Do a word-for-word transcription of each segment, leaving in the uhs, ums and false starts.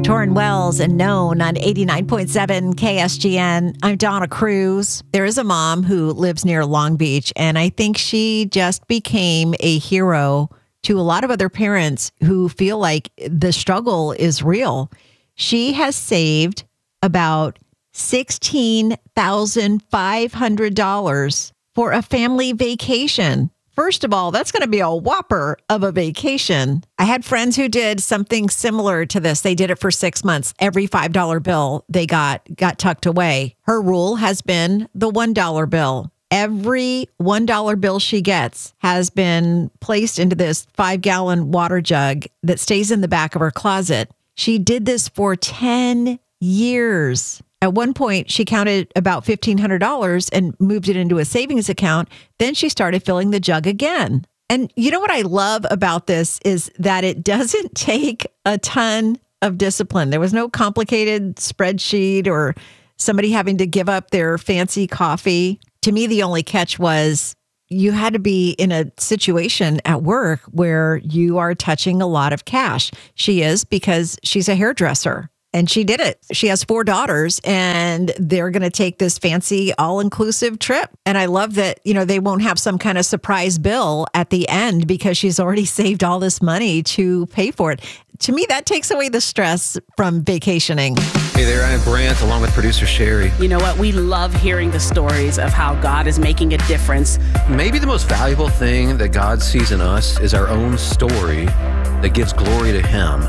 Torrin Wells and Known on eighty-nine point seven K S G N. I'm Donna Cruz. There is a mom who lives near Long Beach, and I think she just became a hero to a lot of other parents who feel like the struggle is real. She has saved about sixteen thousand five hundred dollars for a family vacation. First of all, that's going to be a whopper of a vacation. I had friends who did something similar to this. They did it for six months. Every five dollar bill they got got tucked away. Her rule has been the one dollar bill. Every one dollar bill she gets has been placed into this five-gallon water jug that stays in the back of her closet. She did this for ten years. At one point, she counted about fifteen hundred dollars and moved it into a savings account. Then she started filling the jug again. And you know what I love about this is that it doesn't take a ton of discipline. There was no complicated spreadsheet or somebody having to give up their fancy coffee. To me, the only catch was you had to be in a situation at work where you are touching a lot of cash. She is, because she's a hairdresser. And she did it. She has four daughters, and they're going to take this fancy all-inclusive trip. And I love that, you know, they won't have some kind of surprise bill at the end because she's already saved all this money to pay for it. To me, that takes away the stress from vacationing. Hey there, I'm Brant, along with producer Sherry. You know what? We love hearing the stories of how God is making a difference. Maybe the most valuable thing that God sees in us is our own story that gives glory to Him.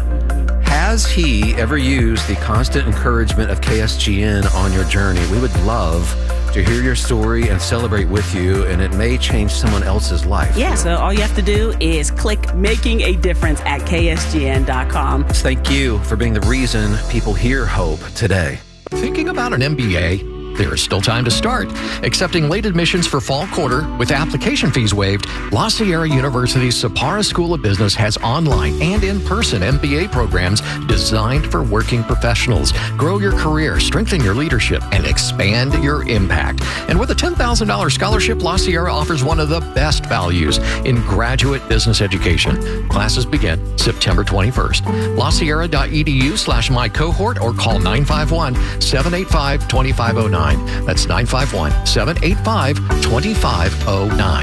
Has He ever used the constant encouragement of K S G N on your journey? We would love to hear your story and celebrate with you, and it may change someone else's life. Yeah, so all you have to do is click Making a Difference at K S G N dot com. Thank you for being the reason people hear hope today. Thinking about an M B A? There is still time to start. Accepting late admissions for fall quarter with application fees waived, La Sierra University's Sapara School of Business has online and in-person M B A programs designed for working professionals. Grow your career, strengthen your leadership, and expand your impact. And with a ten thousand dollars scholarship, La Sierra offers one of the best values in graduate business education. Classes begin September twenty-first. La Sierra dot E D U slash my cohort or call nine five one, seven eight five, two five zero nine. That's nine five one, seven eight five, two five zero nine.